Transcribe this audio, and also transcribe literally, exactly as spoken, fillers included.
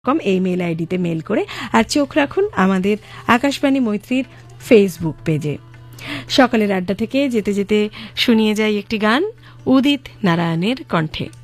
কম এই মেল আইডিতে মেল করে আর চোখ রাখুন আমাদের আকাশবাণী মৈত্রীর ফেসবুক পেজে। সকালের আড্ডা থেকে যেতে যেতে শুনিয়ে যাই একটি গান উদিত নারায়ণের কণ্ঠে।